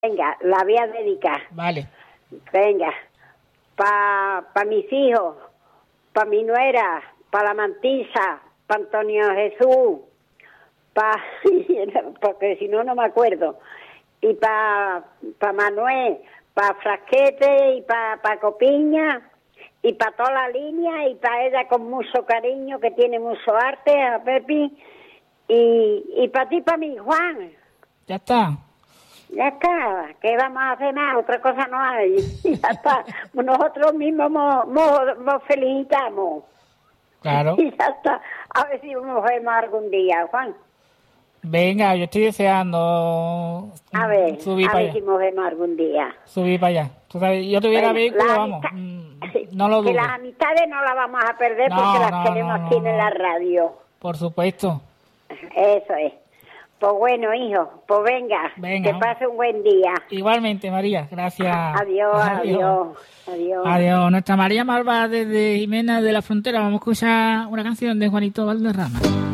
Venga, la voy a dedicar. Vale. Venga, pa mis hijos, pa mi nuera, pa la mantisa, pa Antonio Jesús, porque si no, no me acuerdo, y pa Manuel, pa Frasquete y pa Copiña, y pa toda la línea, y pa ella con mucho cariño, que tiene mucho arte, a Pepi, y pa ti, pa mi Juan. Ya está. Ya está, ¿qué vamos a hacer más? Otra cosa no hay. Ya está, nosotros mismos nos felicitamos. Claro. Y ya está, a ver si nos vemos algún día, Juan. Venga, yo estoy deseando A ver, subir a para ver allá. si nos vemos algún día. Subir para allá. Tú sabes, yo tuviera vehículo, vamos, no lo Que dudo. las amistades no las vamos a perder No, porque las no, tenemos no, aquí no, en la radio. Por supuesto. Eso es. Pues bueno, hijo, pues venga, Venga. que pase un buen día. Igualmente, María, gracias. Adiós. Adiós. Nuestra María Malva desde Jimena de la Frontera. Vamos a escuchar una canción de Juanito Valderrama.